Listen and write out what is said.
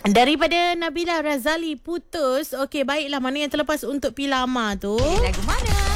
Daripada Nabila Razali, Putus. Okey, baiklah. Mana yang terlepas untuk Pilama tu? Lagu mana?